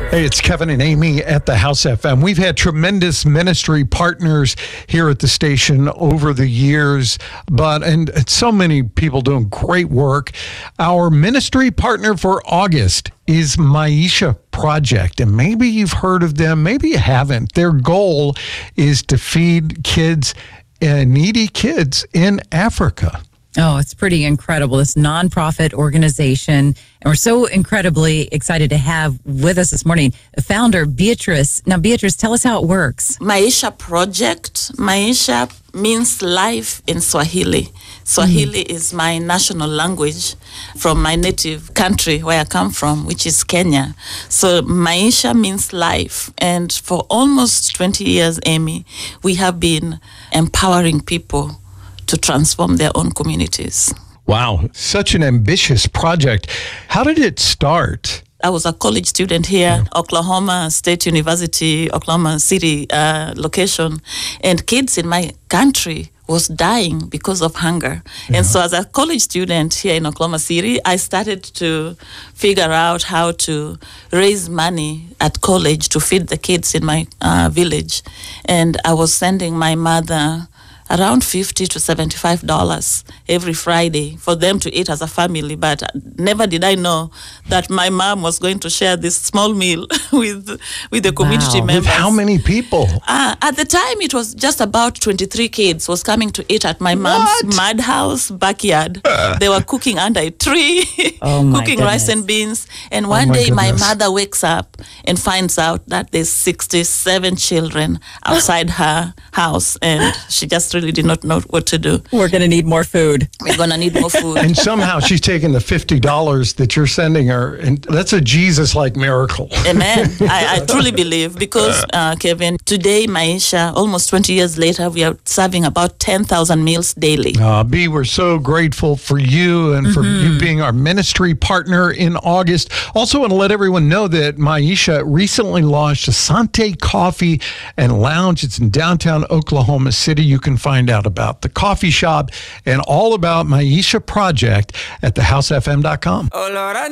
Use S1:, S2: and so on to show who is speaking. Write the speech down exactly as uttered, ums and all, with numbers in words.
S1: Hey, it's Kevin and Amy at the House F M. We've had tremendous ministry partners here at the station over the years, but and so many people doing great work. Our ministry partner for August is Maisha Project, and maybe you've heard of them, maybe you haven't. Their goal is to feed kids, uh, needy kids in Africa.
S2: Oh, it's pretty incredible, this nonprofit organization. And we're so incredibly excited to have with us this morning the founder, Beatrice. Now, Beatrice, tell us how it works.
S3: Maisha Project. Maisha means life in Swahili. Swahili mm-hmm. is my national language from my native country where I come from, which is Kenya. So Maisha means life. And for almost twenty years, Amy, we have been empowering people to transform their own communities.
S1: Wow, such an ambitious project. How did it start?
S3: I was a college student here, yeah. Oklahoma State University, Oklahoma City uh, location, and kids in my country was dying because of hunger. Yeah. And so as a college student here in Oklahoma City, I started to figure out how to raise money at college to feed the kids in my uh, village. And I was sending my mother around fifty to seventy-five dollars every Friday for them to eat as a family. But never did I know that my mom was going to share this small meal with with the community
S2: Wow.
S3: members.
S1: With how many people?
S3: Uh, at the time, it was just about twenty-three kids was coming to eat at my mom's
S1: What?
S3: mud house backyard. Uh. They were cooking under a tree,
S2: Oh my
S3: cooking
S2: goodness.
S3: rice and beans. And one
S1: Oh my
S3: day, my
S1: goodness.
S3: mother wakes up and finds out that there's sixty-seven children outside her house, and she just really did not know what to do.
S2: We're going to need more food.
S3: We're going to need more food.
S1: And somehow she's taking the fifty dollars that you're sending her, and that's a Jesus-like miracle.
S3: Amen. I, I truly believe because, uh, Kevin, today, Maisha, almost twenty years later, we are serving about ten thousand meals daily.
S1: Uh, B, we're so grateful for you and for mm-hmm. you being our ministry partner in August. Also want to let everyone know that Maisha recently launched Asante Coffee and Lounge. It's in downtown Oklahoma City. You can find out about the coffee shop and all about Maisha Project at the house f m dot com.